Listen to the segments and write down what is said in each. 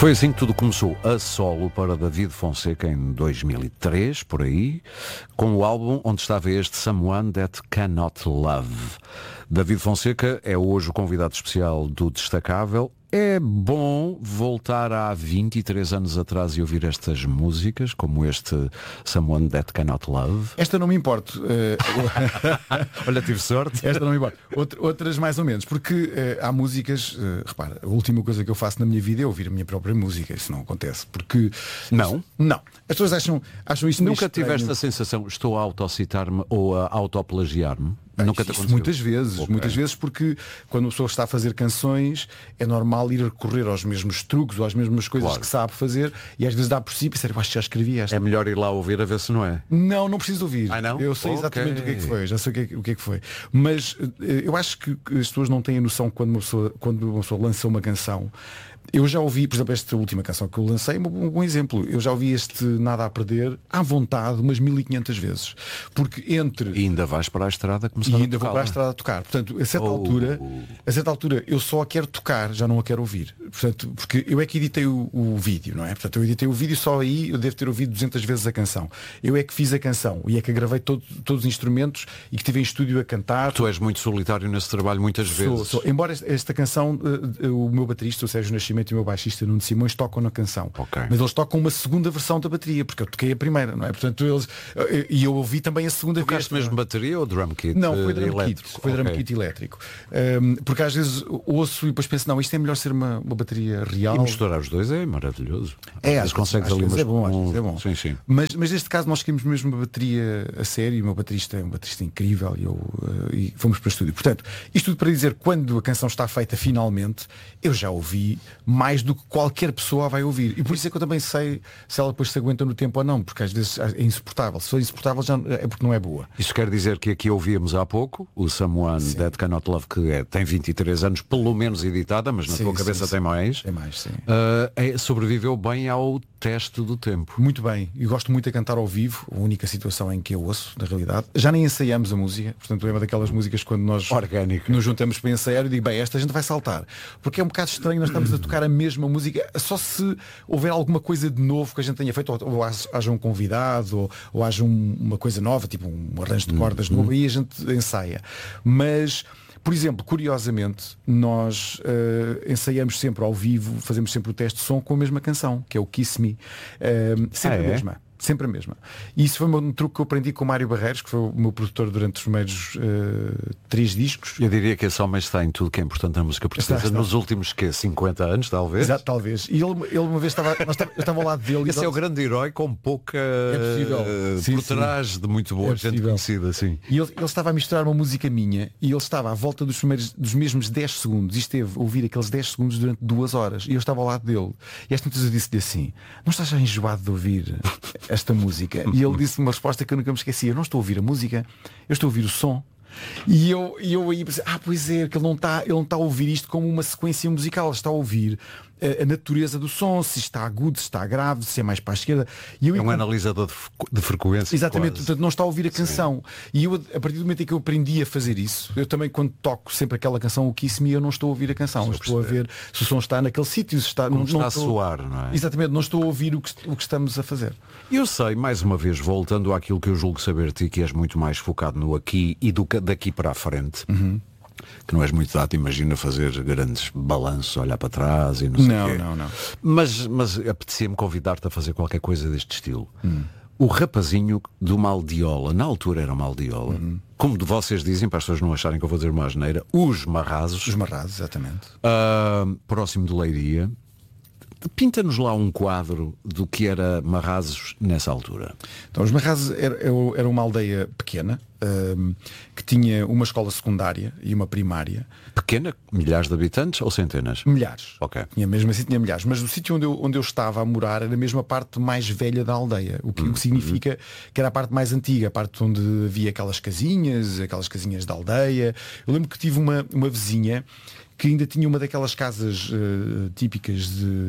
Foi assim que tudo começou a solo para David Fonseca em 2003, por aí, com o álbum onde estava este Someone That Cannot Love. David Fonseca é hoje o convidado especial do Destacável. É bom voltar há 23 anos atrás e ouvir estas músicas, como este Someone That Cannot Love. Esta não me importo. Olha, tive sorte. Esta não me importa. Outras mais ou menos, porque há músicas, repara, a última coisa que eu faço na minha vida é ouvir a minha própria música. Isso não acontece, porque... Não? Não. As pessoas acham isso Nunca tiveste a sensação, estou a autocitar-me ou a autoplagiar-me? Nunca te aconteceu? Muitas vezes, porque quando a pessoa está a fazer canções é normal ir recorrer aos mesmos truques ou às mesmas coisas que sabe fazer, e às vezes dá por si e pensar, eu acho que já escrevi esta. É melhor ir lá ouvir a ver se não é? Não preciso ouvir. Não? Eu sei exatamente o que é que foi, já sei o que é que foi. Mas eu acho que as pessoas não têm a noção quando uma pessoa lança uma canção. Eu já ouvi, por exemplo, esta última canção que eu lancei, um bom exemplo. Eu já ouvi este Nada a Perder à vontade umas 1500 vezes. Porque entre... E ainda vais para a estrada começar a tocar. E ainda vou para a estrada a tocar. Portanto, a certa altura eu só a quero tocar, já não a quero ouvir. Portanto, porque eu é que editei o vídeo, não é? Portanto, eu editei o vídeo, só aí eu devo ter ouvido 200 vezes a canção. Eu é que fiz a canção e é que gravei todos os instrumentos e que estive em estúdio a cantar. Tu és muito solitário nesse trabalho muitas vezes. Embora esta canção, o meu baterista, o Sérgio Nascimento, e o meu baixista Nuno Simões tocam na canção, mas eles tocam uma segunda versão da bateria, porque eu toquei a primeira, não é? Portanto, e eu ouvi também a segunda vez. Tocaste mesmo bateria ou drum kit? Não, foi drum kit, drum kit elétrico. Porque às vezes ouço e depois penso, não, isto é melhor ser uma bateria real. E misturar os dois é maravilhoso. Consegues ali umas... é bom. Sim. Mas neste caso nós queríamos mesmo uma bateria a sério, e o meu baterista é um baterista incrível, e fomos para o estúdio. Portanto, isto tudo para dizer, quando a canção está feita finalmente, eu já ouvi mais do que qualquer pessoa vai ouvir. E por isso é que eu também sei se ela depois se aguenta no tempo ou não, porque às vezes é insuportável. Se for insuportável já é porque não é boa. Isso quer dizer que aqui ouvíamos há pouco o Someone That Cannot Love, que tem 23 anos, pelo menos editada, mas na tua cabeça tem mais. Tem mais, sim. Sobreviveu bem ao teste do tempo. Muito bem. E gosto muito de cantar ao vivo, a única situação em que eu ouço, na realidade. Já nem ensaiamos a música, portanto lembra daquelas músicas quando nós nos juntamos para ensaiar e digo, bem, esta a gente vai saltar. Porque é um bocado estranho, nós estamos a tocar a mesma música, só se houver alguma coisa de novo que a gente tenha feito, ou haja um convidado, ou haja uma coisa nova, tipo um arranjo de cordas novo, e a gente ensaia. Mas, por exemplo, curiosamente, nós ensaiamos sempre ao vivo, fazemos sempre o teste de som com a mesma canção, que é o Kiss Me. Sempre a mesma. Sempre a mesma. E isso foi um truque que eu aprendi com o Mário Barreiros, que foi o meu produtor durante os primeiros 3 discos. Eu diria que esse homem está em tudo que é importante na música portuguesa nos últimos 50 anos, talvez. Exato, talvez. E ele uma vez eu estava ao lado dele. Esse é o grande herói com pouca por trás de muito boa gente conhecida, assim. E ele estava a misturar uma música minha e ele estava à volta dos mesmos 10 segundos e esteve a ouvir aqueles 10 segundos durante 2 horas. E eu estava ao lado dele. E esta notícia disse-lhe assim: não estás já enjoado de ouvir esta música? E ele disse uma resposta que eu nunca me esqueci: eu não estou a ouvir a música, eu estou a ouvir o som. E eu aí pensei, pois é, que ele não está a ouvir isto como uma sequência musical, ele está a ouvir a natureza do som, se está agudo, se está grave, se é mais para a esquerda. E eu, é um analisador de frequência. Exatamente, portanto não está a ouvir a canção. E eu, a partir do momento em que eu aprendi a fazer isso, eu também, quando toco sempre aquela canção, o Kiss Me, eu não estou a ouvir a canção, eu estou a ver se o som está naquele sítio, se está, não está a soar, não é? Exatamente, não estou a ouvir o que estamos a fazer. Eu sei, mais uma vez, voltando àquilo que eu julgo saber de ti, que és muito mais focado no aqui e daqui para a frente. Que não és muito dado, imagina, fazer grandes balanços, olhar para trás e não sei o quê. Não. Mas apetecia-me convidar-te a fazer qualquer coisa deste estilo. O rapazinho do Maldiola, na altura era Maldiola, como de vocês dizem, para as pessoas não acharem que eu vou dizer uma asneira, os Marrazos. Os Marrazos, exatamente. Próximo de Leiria. Pinta-nos lá um quadro do que era Marrazos nessa altura. Então, os Marrazos era uma aldeia pequena, que tinha uma escola secundária e uma primária. Pequena? Milhares de habitantes ou centenas? Milhares. Ok. Mesmo assim tinha milhares. Mas o sítio onde eu estava a morar era mesmo a parte mais velha da aldeia. O que significa que era a parte mais antiga, a parte onde havia aquelas casinhas da aldeia. Eu lembro que tive uma vizinha que ainda tinha uma daquelas casas típicas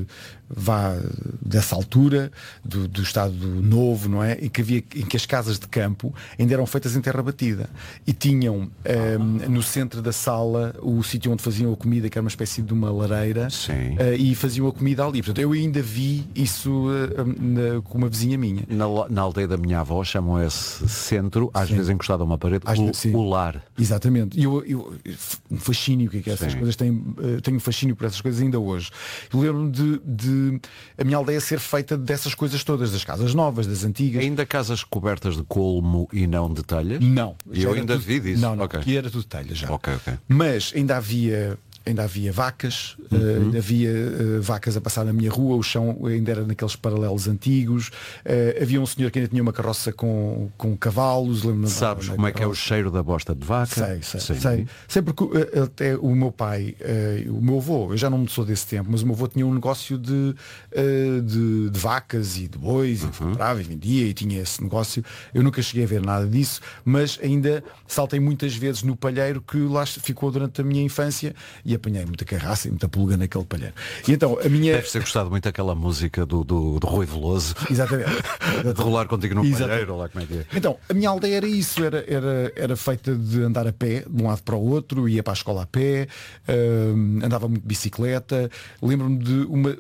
dessa altura, do Estado Novo, não é? Em que as casas de campo ainda eram feitas em terra batida. E tinham no centro da sala o sítio onde faziam a comida, que era uma espécie de uma lareira, e faziam a comida ali. Portanto, eu ainda vi isso com uma vizinha minha. Na aldeia da minha avó chamam esse centro, às vezes encostado a uma parede, o lar. Exatamente. E eu um fascínio que essas coisas têm. Tenho um fascínio por essas coisas ainda hoje. Eu lembro-me de a minha aldeia ser feita dessas coisas todas, das casas novas, das antigas. Ainda casas cobertas de colmo e não de telhas? Não. E eu ainda vi disso. Não, que era tudo telha já. Okay. Mas ainda havia vacas, ainda havia vacas a passar na minha rua, o chão ainda era naqueles paralelos antigos, havia um senhor que ainda tinha uma carroça com cavalos. Sabes como é que é o cheiro da bosta de vaca? Sei porque até o meu pai, o meu avô, eu já não sou desse tempo, mas o meu avô tinha um negócio de vacas e de bois, e comprava e vendia e tinha esse negócio. Eu nunca cheguei a ver nada disso, mas ainda saltei muitas vezes no palheiro que lá ficou durante a minha infância e apanhei muita carraça e muita pulga naquele palheiro. E então a minha... Deve ter gostado muito aquela música do Rui Veloso. Exatamente. De rolar contigo no palheiro, lá como é que é. Então, a minha aldeia era isso, era feita de andar a pé, de um lado para o outro, ia para a escola a pé, andava muito de bicicleta. Lembro-me de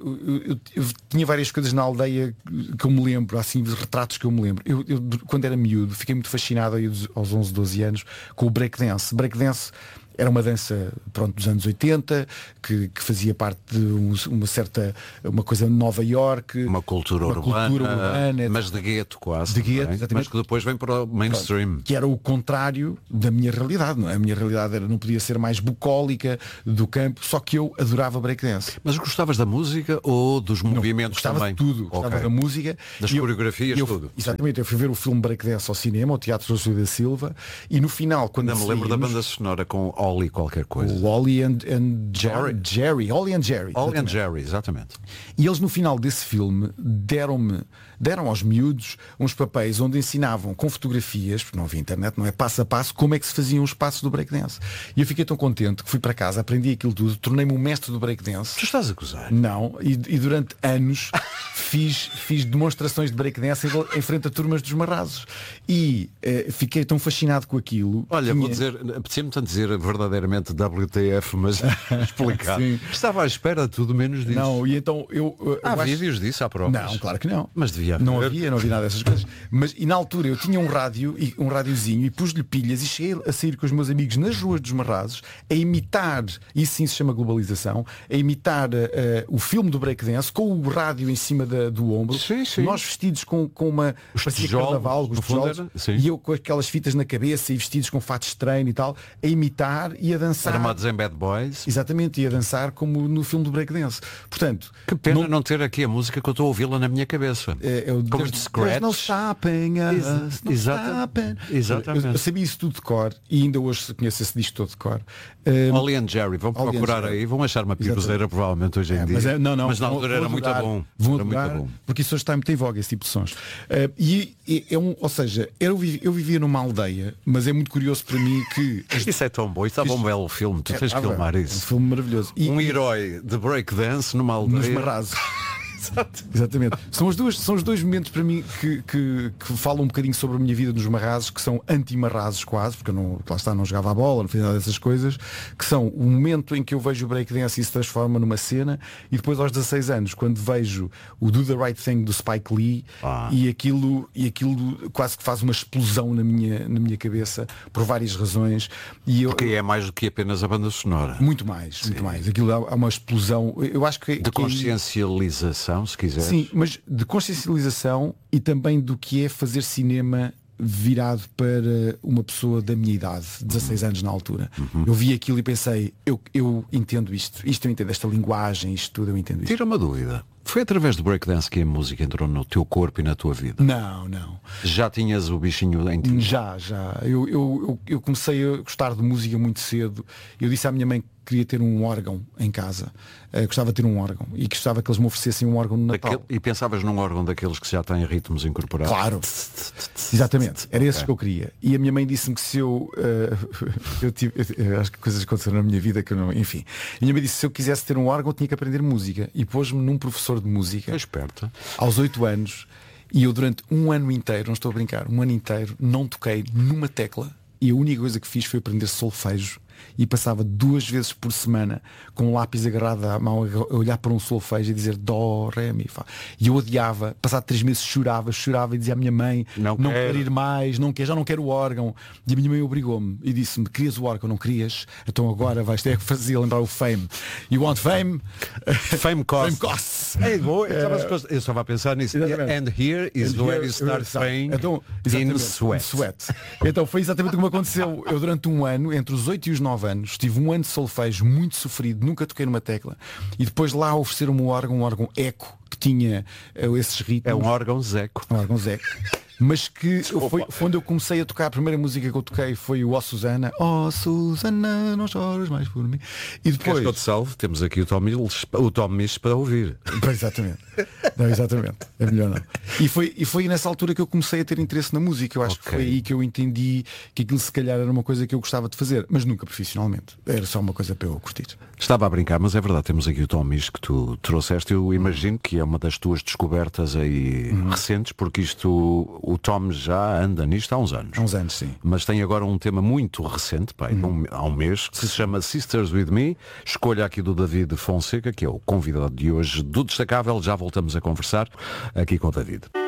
eu tinha várias coisas na aldeia que eu me lembro, assim, retratos que eu me lembro. Eu quando era miúdo, fiquei muito fascinado aí aos 11, 12 anos com o breakdance. Breakdance era uma dança, dos anos 80, que fazia parte de uma coisa de Nova York. Uma cultura urbana, mas de gueto quase. De gueto, exatamente. Mas que depois vem para o mainstream. Que era o contrário da minha realidade, não é? A minha realidade não podia ser mais bucólica do campo, só que eu adorava breakdance. Mas gostavas da música ou dos movimentos gostava também? De tudo, gostava da música. Das coreografias, tudo. Exatamente, eu fui ver o filme Breakdance ao cinema, ao Teatro José da Silva, e no final, quando não me lembro da banda sonora com Ollie qualquer coisa. O Ollie and Jerry. Ollie and Jerry. Ollie and Jerry, exatamente. E eles no final desse filme deram aos miúdos uns papéis onde ensinavam com fotografias, porque não havia internet, não é, passo a passo, como é que se faziam os passos do breakdance. E eu fiquei tão contente que fui para casa, aprendi aquilo tudo, tornei-me um mestre do breakdance. Tu estás a gozar? Não, e durante anos fiz demonstrações de breakdance em frente a turmas dos marrazos. E fiquei tão fascinado com aquilo. Olha, vou dizer, apetecia-me tanto dizer verdadeiramente WTF, mas explicar. Estava à espera de tudo menos disso. Não, e então há vídeos disso, há provas? Não, claro que não. Mas devia haver. Não havia nada dessas coisas. E na altura eu tinha um rádio, um rádiozinho, e pus-lhe pilhas e cheguei a sair com os meus amigos nas ruas dos marrazos a imitar, isso sim se chama globalização, a imitar o filme do breakdance com o rádio em cima do ombro. Sim. Nós vestidos com uma carnaval, os tijolos, e eu com aquelas fitas na cabeça e vestidos com fatos de treino e tal, a imitar e a dançar. Armados em Bad Boys. Exatamente, e a dançar como no filme do breakdance. Portanto, que pena não ter aqui a música que eu estou a ouvi-la na minha cabeça. Como de scratch. Não sabem. Exatamente. Eu sabia isso tudo de cor e ainda hoje conheço esse disco todo de cor. Ollie and Jerry, vão procurar aí, vão achar uma piruzeira provavelmente hoje em dia. Mas na altura era muito bom. Muito bom. Porque isso hoje está muito em voga, esse tipo de sons. Ou seja, eu vivia numa aldeia, mas é muito curioso para mim que... Isso é tão bom, isso estava um belo filme, tu tens que filmar isso. Um filme maravilhoso. Um herói de breakdance numa aldeia. Nos marrazos. Exatamente. São os dois momentos para mim que falam um bocadinho sobre a minha vida nos marrazos, que são anti-marrazos quase, porque eu não jogava a bola, não fazia nada dessas coisas, que são o momento em que eu vejo o breakdance e se transforma numa cena, e depois aos 16 anos, quando vejo o Do the Right Thing do Spike Lee, e aquilo quase que faz uma explosão na minha cabeça, por várias razões. Porque é mais do que apenas a banda sonora. Muito mais. Aquilo há uma explosão, eu acho que... De consciencialização, se quiser. Sim, mas de consciencialização e também do que é fazer cinema virado para uma pessoa da minha idade, 16 anos na altura. Eu vi aquilo e pensei, eu entendo isto eu entendo esta linguagem, isto tudo, eu entendo isto. Tira uma dúvida. Foi através do breakdance que a música entrou no teu corpo e na tua vida? Não. Já tinhas o bichinho em ti? Já. Eu comecei a gostar de música muito cedo. Eu disse à minha mãe que queria ter um órgão em casa. Gostava de ter um órgão e que gostava que eles me oferecessem um órgão no Natal. E pensavas num órgão daqueles que já têm ritmos incorporados? Claro. Exatamente. Era esse que eu queria. E a minha mãe disse-me que se eu acho que coisas aconteceram na minha vida que eu não. Enfim. A minha mãe disse que se eu quisesse ter um órgão eu tinha que aprender música. E pôs-me num professor de música. Foi esperta. Aos 8 anos. E eu durante um ano inteiro, não estou a brincar, um ano inteiro, não toquei numa tecla. E a única coisa que fiz foi aprender solfejo. E passava 2 vezes por semana com um lápis agarrado à mão a olhar para um solfejo e dizer dó, ré, mi, fá. E eu odiava, passado 3 meses chorava e dizia à minha mãe não quero ir mais, já não quero o órgão. E a minha mãe obrigou-me e disse-me, querias o órgão, não querias? Então agora vais ter que fazer lembrar o fame. You want fame? Fame costs. Fame costs. Eu estava a pensar nisso. And here is where you start playing in sweat. Então foi exatamente como aconteceu. Eu durante um ano, entre os 8 e os 9 anos, tive um ano de solfejo muito sofrido, nunca toquei numa tecla. E depois lá ofereceram-me um órgão eco, que tinha esses ritmos. É um órgão zeco. Um órgão zeco. Mas que foi onde eu comecei a tocar. A primeira música que eu toquei foi o Ó Susana. Ó Susana, não choras mais por mim. E depois que eu te salve, temos aqui o Tom Misch para ouvir. Exatamente. Não, exatamente. É melhor não. E foi nessa altura que eu comecei a ter interesse na música. Eu acho que foi aí que eu entendi que aquilo se calhar era uma coisa que eu gostava de fazer, mas nunca profissionalmente. Era só uma coisa para eu curtir. Estava a brincar, mas é verdade, temos aqui o Tom Misch que tu trouxeste. Eu imagino que é uma das tuas descobertas aí recentes, porque o Tom já anda nisto há uns anos. Há uns anos, sim. Mas tem agora um tema muito recente, há um mês, que se chama Sisters With Me. Escolha aqui do David Fonseca, que é o convidado de hoje do Destacável. Já voltamos a conversar aqui com o David.